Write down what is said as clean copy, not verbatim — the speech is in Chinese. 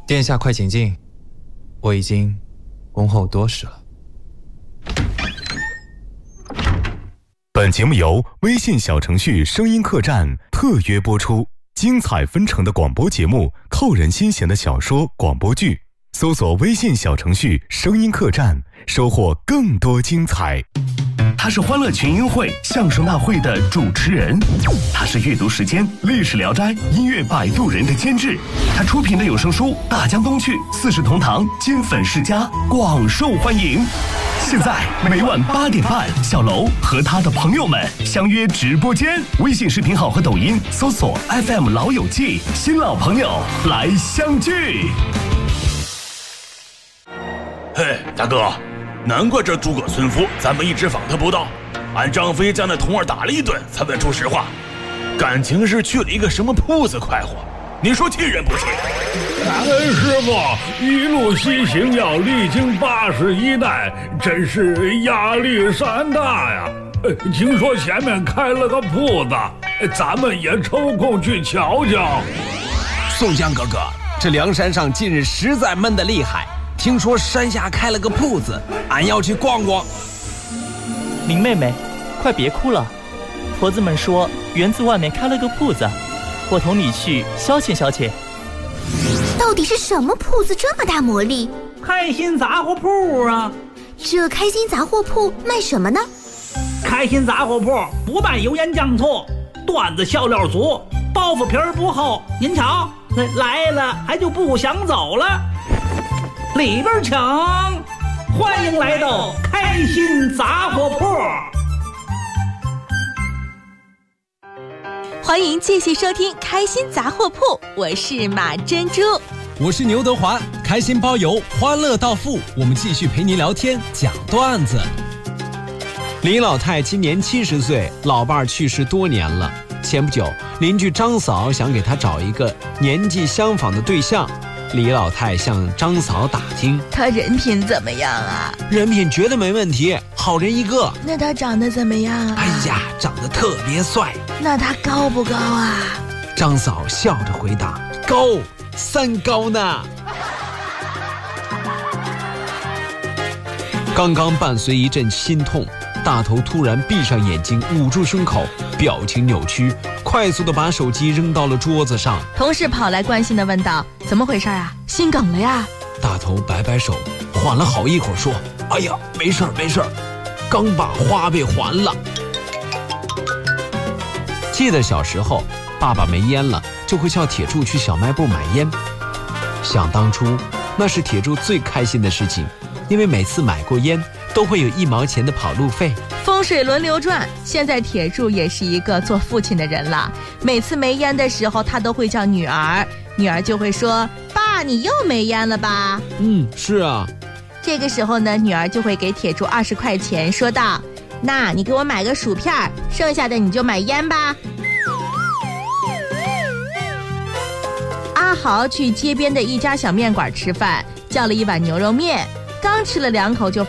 殿下快请进，我已经恭候多时了。 本节目由微信小程序声音客栈特约播出，精彩纷呈的广播节目，扣人心弦的小说广播剧，搜索微信小程序声音客栈，收获更多精彩。 他是欢乐群英会相声大会的主持人，他是阅读时间历史聊斋音乐摆渡人的监制，他出品的有声书大江东去四世同堂金粉世家广受欢迎。现在每晚8点半，小楼和他的朋友们相约直播间，微信视频号和抖音搜索 FM 老友记，新老朋友来相聚。 嘿，大哥，难怪这诸葛孙夫咱们一直访他不到，俺张飞将那童儿打了一顿才问出实话，感情是去了一个什么铺子快活，你说气人不气？ 感恩师傅一路西行，要历经81代，真是压力山大呀。听说前面开了个铺子，咱们也抽空去瞧瞧。 宋江哥哥，这梁山上近日实在闷得厉害，听说山下开了个铺子，俺要去逛逛。 林妹妹，快别哭了，婆子们说园子外面开了个铺子，我同你去消遣消遣。 到底是什么铺子这么大魔力？ 开心杂货铺啊！ 这开心杂货铺卖什么呢？ 开心杂货铺不卖油盐酱醋，段子笑料足，包袱皮儿不厚。您瞧，来了还就不想走了。里边请，欢迎来到开心杂货铺。 欢迎继续收听开心杂货铺，我是马珍珠， 我是牛德华，开心包邮，欢乐到付，我们继续陪您聊天讲段子。 李老太今年70岁，老伴儿去世多年了。前不久，邻居张嫂想给他找一个年纪相仿的对象，李老太向张嫂打听， 他人品怎么样啊？ 人品绝对没问题，好人一个。 那他长得怎么样啊？ 哎呀，长得特别帅。 那他高不高啊？ 张嫂笑着回答，高，3高呢。刚刚伴随一阵心痛，大头突然闭上眼睛，捂住胸口，表情扭曲，快速地把手机扔到了桌子上。 同事跑来关心地问道，怎么回事啊？心梗了呀？ 大头摆摆手，缓了好一会儿说，哎呀，没事儿没事儿，刚把花呗还了。记得小时候爸爸没烟了，就会叫铁柱去小卖部买烟。想当初那是铁柱最开心的事情，因为每次买过烟都会有1毛钱的跑路费。 风水轮流转，现在铁柱也是一个做父亲的人了，每次没烟的时候他都会叫女儿，女儿就会说，爸，你又没烟了吧？ 是啊。 这个时候呢，女儿就会给铁柱20块钱，说道，那你给我买个薯片，剩下的你就买烟吧。阿豪去街边的一家小面馆吃饭，叫了一碗牛肉面，刚吃了2口就